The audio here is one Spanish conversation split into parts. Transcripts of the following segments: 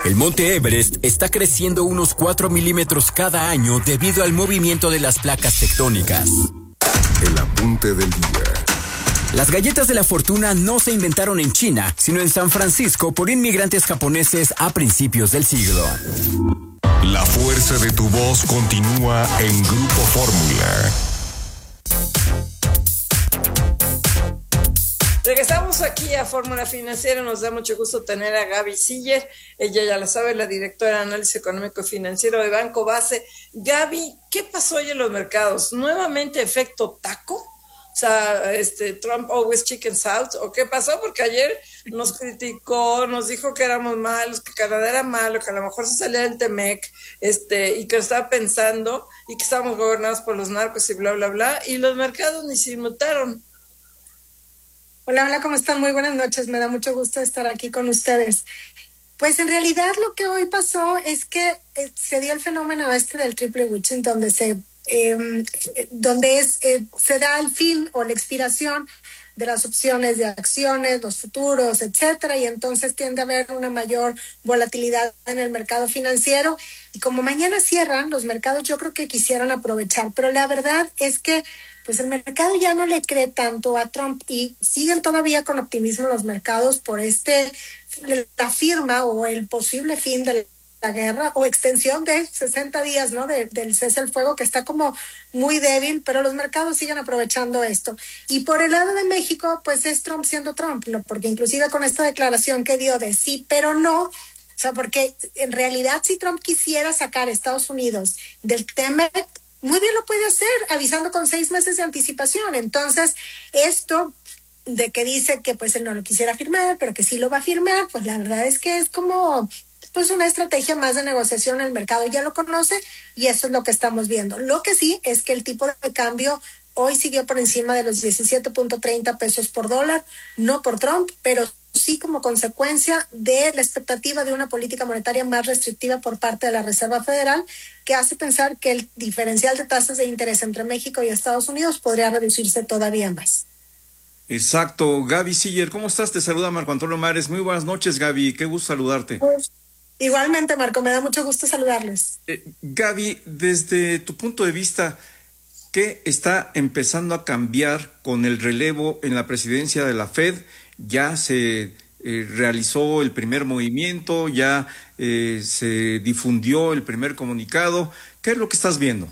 El monte Everest está creciendo unos 4 milímetros cada año debido al movimiento de las placas tectónicas. El apunte del día. Las galletas de la fortuna no se inventaron en China, sino en San Francisco por inmigrantes japoneses a principios del siglo. La fuerza de tu voz continúa en Grupo Fórmula. Regresamos aquí a Fórmula Financiera. Nos da mucho gusto tener a Gaby Siller. Ella ya la sabe, la directora de análisis económico y financiero de Banco Base. Gaby, ¿qué pasó hoy en los mercados? ¿Nuevamente efecto taco? O sea, Trump always chicken south, ¿o qué pasó? Porque ayer nos criticó, nos dijo que éramos malos, que Canadá era malo, que a lo mejor se salía del Temec, y que estaba pensando, y que estábamos gobernados por los narcos y bla, bla, bla, y los mercados ni se inmutaron. Hola, ¿cómo están? Muy buenas noches, me da mucho gusto estar aquí con ustedes. Pues en realidad lo que hoy pasó es que se dio el fenómeno del triple witching, donde se da el fin o la expiración de las opciones de acciones, los futuros, etcétera, y entonces tiende a haber una mayor volatilidad en el mercado financiero. Y como mañana cierran, los mercados yo creo que quisieran aprovechar, pero la verdad es que pues el mercado ya no le cree tanto a Trump y siguen todavía con optimismo los mercados por la firma o el posible fin de la guerra o extensión de 60 días, ¿no? Del cese al fuego, que está como muy débil, pero los mercados siguen aprovechando esto. Y por el lado de México, pues es Trump siendo Trump, ¿no? Porque inclusive con esta declaración que dio de sí, pero no, o sea, porque en realidad si Trump quisiera sacar a Estados Unidos del TEMEC, muy bien lo puede hacer, avisando con 6 meses de anticipación. Entonces, esto de que dice que pues él no lo quisiera firmar, pero que sí lo va a firmar, pues la verdad es que es como pues una estrategia más de negociación. El mercado ya lo conoce y eso es lo que estamos viendo. Lo que sí es que el tipo de cambio hoy siguió por encima de los 17.30 pesos por dólar, no por Trump, pero sí como consecuencia de la expectativa de una política monetaria más restrictiva por parte de la Reserva Federal, que hace pensar que el diferencial de tasas de interés entre México y Estados Unidos podría reducirse todavía más. Exacto. Gaby Siller, ¿cómo estás? Te saluda Marco Antonio Mares. Muy buenas noches, Gaby. Qué gusto saludarte. Pues, igualmente, Marco, me da mucho gusto saludarles. Gaby, desde tu punto de vista, ¿qué está empezando a cambiar con el relevo en la presidencia de la Fed? Ya se realizó el primer movimiento, ya se difundió el primer comunicado. ¿Qué es lo que estás viendo?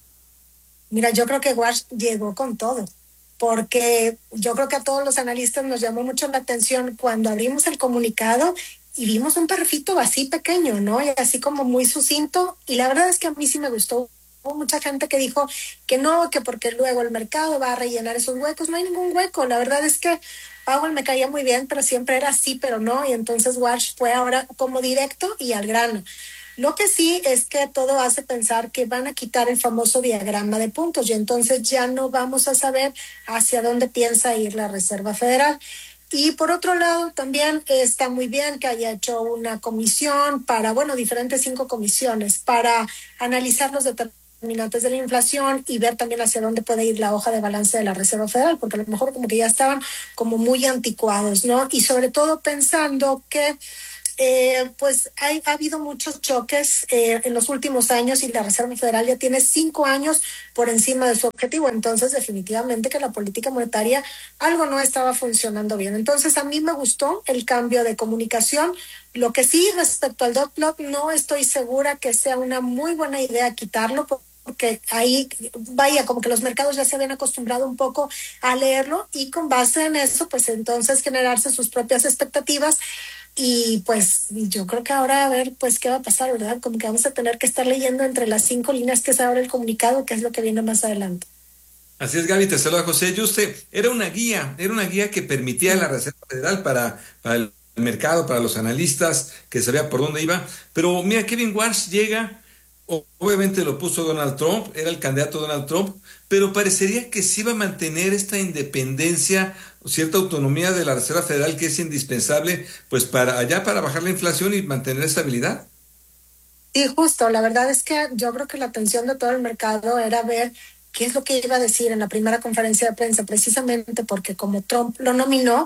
Mira, yo creo que Wash llegó con todo, porque yo creo que a todos los analistas nos llamó mucho la atención cuando abrimos el comunicado y vimos un perfito así pequeño, ¿no? Y así como muy sucinto, y la verdad es que a mí sí me gustó. Hubo mucha gente que dijo que no, que porque luego el mercado va a rellenar esos huecos. No hay ningún hueco. La verdad es que Powell me caía muy bien, pero siempre era sí, pero no. Y entonces Walsh fue ahora como directo y al grano. Lo que sí es que todo hace pensar que van a quitar el famoso diagrama de puntos y entonces ya no vamos a saber hacia dónde piensa ir la Reserva Federal. Y por otro lado, también está muy bien que haya hecho una comisión para, diferentes 5 comisiones para analizar los determinantes de la inflación y ver también hacia dónde puede ir la hoja de balance de la Reserva Federal, porque a lo mejor como que ya estaban como muy anticuados, ¿no? Y sobre todo pensando que pues ha habido muchos choques en los últimos años y la Reserva Federal ya tiene 5 años por encima de su objetivo, entonces definitivamente que la política monetaria algo no estaba funcionando bien. Entonces a mí me gustó el cambio de comunicación. Lo que sí, respecto al dot plot, no estoy segura que sea una muy buena idea quitarlo, porque ahí, como que los mercados ya se habían acostumbrado un poco a leerlo y con base en eso, pues entonces generarse sus propias expectativas. Y pues yo creo que ahora a ver pues qué va a pasar, ¿verdad? Como que vamos a tener que estar leyendo entre las 5 líneas que es ahora el comunicado, que es lo que viene más adelante. Así es, Gaby, te saluda José Yuste. Era una guía que permitía a la Reserva Federal para el mercado, para los analistas, que sabía por dónde iba. Pero mira, Kevin Warsh llega, obviamente lo puso Donald Trump, era el candidato Donald Trump, pero parecería que sí iba a mantener esta independencia, cierta autonomía de la Reserva Federal que es indispensable pues para bajar la inflación y mantener estabilidad. Sí, justo, la verdad es que yo creo que la atención de todo el mercado era ver qué es lo que iba a decir en la primera conferencia de prensa, precisamente porque como Trump lo nominó,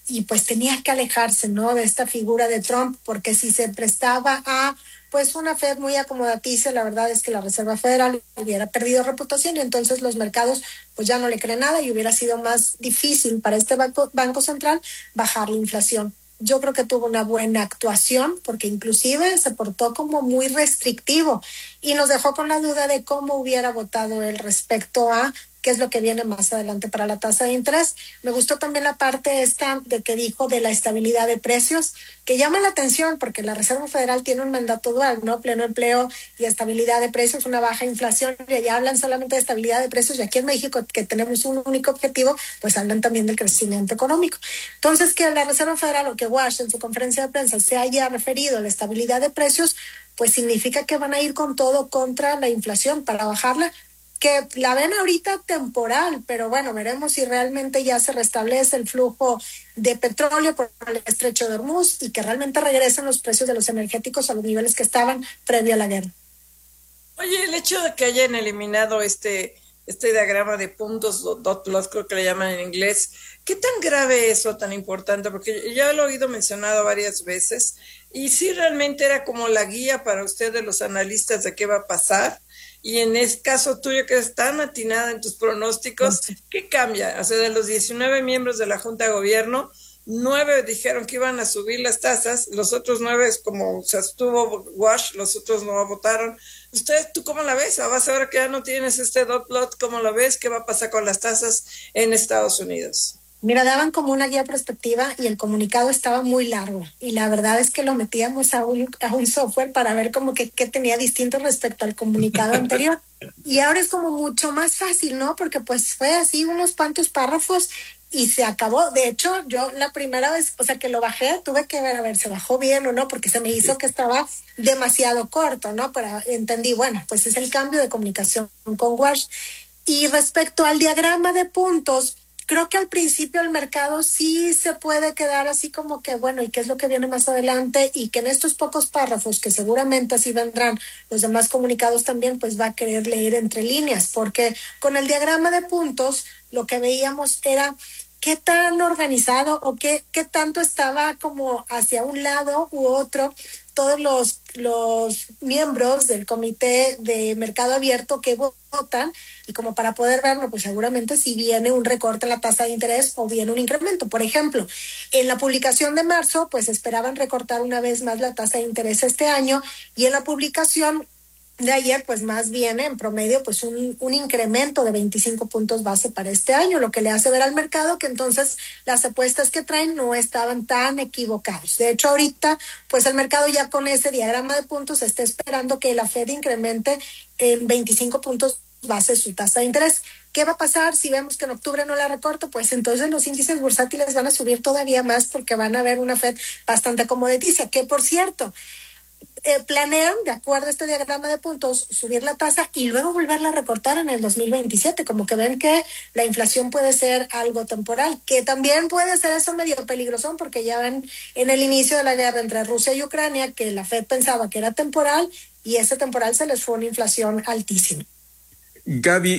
y pues tenía que alejarse, ¿no?, de esta figura de Trump, porque si se prestaba a pues una Fed muy acomodaticia, la verdad es que la Reserva Federal hubiera perdido reputación y entonces los mercados pues ya no le creen nada y hubiera sido más difícil para este banco central bajar la inflación. Yo creo que tuvo una buena actuación porque inclusive se portó como muy restrictivo y nos dejó con la duda de cómo hubiera votado él respecto a qué es lo que viene más adelante para la tasa de interés. Me gustó también la parte esta de que dijo de la estabilidad de precios, que llama la atención porque la Reserva Federal tiene un mandato dual, ¿no? Pleno empleo y estabilidad de precios, una baja inflación, y allá hablan solamente de estabilidad de precios, y aquí en México, que tenemos un único objetivo, pues hablan también del crecimiento económico. Entonces, que la Reserva Federal o que Wash en su conferencia de prensa se haya referido a la estabilidad de precios, pues significa que van a ir con todo contra la inflación para bajarla, que la ven ahorita temporal, pero bueno, veremos si realmente ya se restablece el flujo de petróleo por el estrecho de Hormuz y que realmente regresen los precios de los energéticos a los niveles que estaban previo a la guerra. Oye, el hecho de que hayan eliminado este diagrama de puntos, dot plot, creo que le llaman en inglés, ¿qué tan grave es o tan importante? Porque ya lo he oído mencionado varias veces, y sí realmente era como la guía para ustedes, los analistas, de qué va a pasar. Y en este caso tuyo, que eres tan atinada en tus pronósticos, ¿qué cambia? O sea, de los 19 miembros de la Junta de Gobierno, 9 dijeron que iban a subir las tasas, los otros 9, como se estuvo Wash, los otros no votaron. ¿Tú cómo la ves? Ahora que ya no tienes este dot plot, ¿cómo la ves? ¿Qué va a pasar con las tasas en Estados Unidos? Mira, daban como una guía prospectiva y el comunicado estaba muy largo y la verdad es que lo metíamos a un software para ver como que qué tenía distinto respecto al comunicado anterior, y ahora es como mucho más fácil, ¿no? Porque pues fue así unos cuantos párrafos y se acabó. De hecho, yo la primera vez, o sea, que lo bajé, tuve que ver a ver, ¿se bajó bien o no? Porque se me hizo que estaba demasiado corto, ¿no? Pero entendí, bueno, pues es el cambio de comunicación con Wash. Y respecto al diagrama de puntos, creo que al principio el mercado sí se puede quedar así como que, bueno, ¿y qué es lo que viene más adelante? Y que en estos pocos párrafos, que seguramente así vendrán los demás comunicados también, pues va a querer leer entre líneas, porque con el diagrama de puntos lo que veíamos era qué tan organizado o qué tanto estaba como hacia un lado u otro todos los miembros del comité de mercado abierto que votan, y como para poder verlo, pues seguramente si viene un recorte en la tasa de interés o viene un incremento. Por ejemplo, en la publicación de marzo, pues esperaban recortar una vez más la tasa de interés este año, y en la publicación de ayer, pues más bien en promedio, pues un incremento de 25 puntos base para este año, lo que le hace ver al mercado que entonces las apuestas que traen no estaban tan equivocados. De hecho, ahorita, pues el mercado ya con ese diagrama de puntos está esperando que la Fed incremente en 25 puntos base su tasa de interés. ¿Qué va a pasar si vemos que en octubre no la recorta? Pues entonces los índices bursátiles van a subir todavía más porque van a ver una Fed bastante acomodaticia, que por cierto, planean, de acuerdo a este diagrama de puntos, subir la tasa y luego volverla a recortar en el 2027, como que ven que la inflación puede ser algo temporal, que también puede ser eso medio peligroso, porque ya ven en el inicio de la guerra entre Rusia y Ucrania que la Fed pensaba que era temporal y ese temporal se les fue una inflación altísima. Gaby,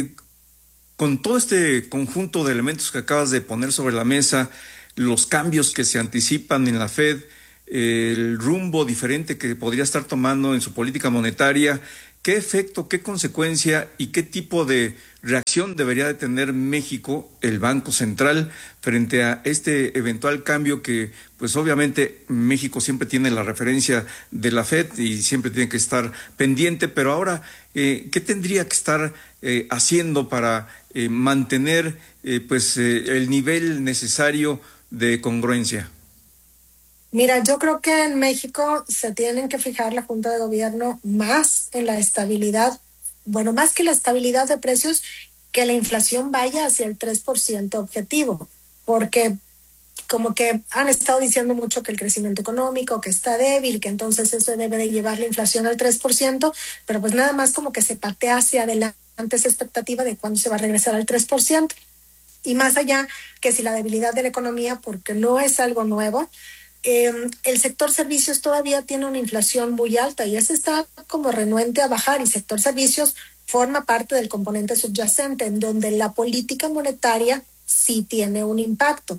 con todo este conjunto de elementos que acabas de poner sobre la mesa, los cambios que se anticipan en la Fed, el rumbo diferente que podría estar tomando en su política monetaria, ¿qué efecto, qué consecuencia y qué tipo de reacción debería de tener México, el Banco Central, frente a este eventual cambio que, pues obviamente, México siempre tiene la referencia de la Fed y siempre tiene que estar pendiente, pero ahora, ¿qué tendría que estar haciendo para mantener el nivel necesario de congruencia? Mira, yo creo que en México se tienen que fijar la Junta de Gobierno más en la estabilidad, bueno, más que la estabilidad de precios, que la inflación vaya hacia el 3% objetivo, porque como que han estado diciendo mucho que el crecimiento económico, que está débil, que entonces eso debe de llevar la inflación al 3%, pero pues nada más como que se patea hacia adelante esa expectativa de cuándo se va a regresar al 3%. Y más allá que si la debilidad de la economía, porque no es algo nuevo, el sector servicios todavía tiene una inflación muy alta y ese está como renuente a bajar, y sector servicios forma parte del componente subyacente en donde la política monetaria sí tiene un impacto.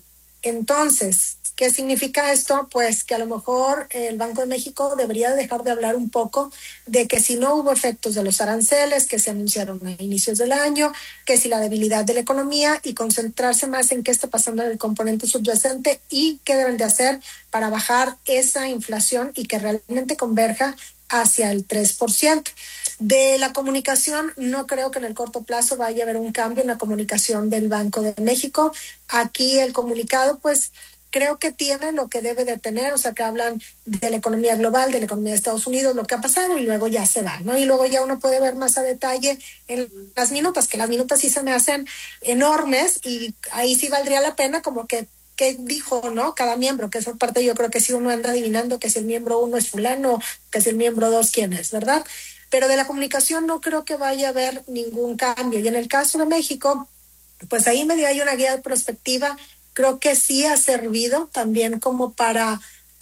Entonces, ¿qué significa esto? Pues que a lo mejor el Banco de México debería dejar de hablar un poco de que si no hubo efectos de los aranceles que se anunciaron a inicios del año, que si la debilidad de la economía, y concentrarse más en qué está pasando en el componente subyacente y qué deben de hacer para bajar esa inflación y que realmente converja hacia el 3%. De la comunicación, no creo que en el corto plazo vaya a haber un cambio en la comunicación del Banco de México. Aquí el comunicado, pues, creo que tiene lo que debe de tener, o sea, que hablan de la economía global, de la economía de Estados Unidos, lo que ha pasado, y luego ya se va, ¿no? Y luego ya uno puede ver más a detalle en las minutas, que las minutas sí se me hacen enormes, y ahí sí valdría la pena como que qué dijo, ¿no? Cada miembro, que esa parte yo creo que sí uno anda adivinando que si el miembro 1 es fulano, que si el miembro 2 quién es, ¿verdad? Pero de la comunicación no creo que vaya a haber ningún cambio. Y en el caso de México, pues ahí medio hay una guía de prospectiva, creo que sí ha servido también como para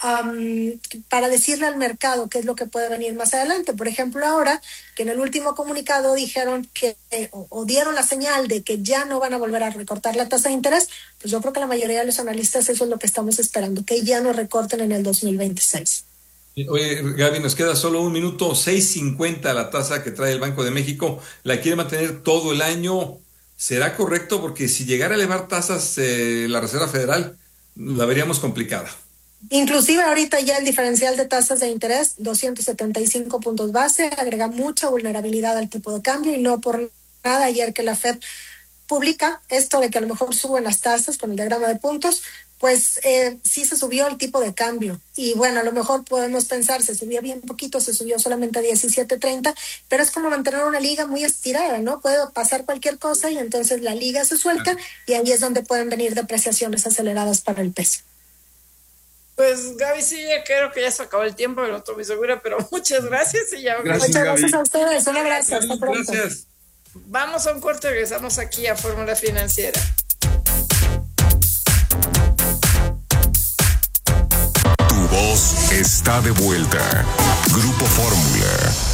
decirle al mercado qué es lo que puede venir más adelante. Por ejemplo, ahora que en el último comunicado dijeron que o dieron la señal de que ya no van a volver a recortar la tasa de interés, pues yo creo que la mayoría de los analistas eso es lo que estamos esperando, que ya no recorten en el 2026. Oye, Gaby, nos queda solo un minuto, 6.50 la tasa que trae el Banco de México, la quiere mantener todo el año. ¿Será correcto? Porque si llegara a elevar tasas la Reserva Federal, la veríamos complicada. Inclusive ahorita ya el diferencial de tasas de interés, 275 puntos base, agrega mucha vulnerabilidad al tipo de cambio, y no por nada ayer que la Fed publica esto de que a lo mejor suben las tasas con el diagrama de puntos, pues sí se subió el tipo de cambio. Y bueno, a lo mejor podemos pensar, se subió bien poquito, se subió solamente a 17.30, pero es como mantener una liga muy estirada, ¿no? Puede pasar cualquier cosa y entonces la liga se suelta y ahí es donde pueden venir depreciaciones aceleradas para el peso. Pues Gaby, sí, ya creo que ya se acabó el tiempo, no estoy muy segura, pero muchas gracias y ya. Gracias, muchas Gaby. gracias a ustedes, un abrazo, hasta pronto. Gracias. Vamos a un corte, regresamos aquí a Fórmula Financiera. Tu voz está de vuelta. Grupo Fórmula.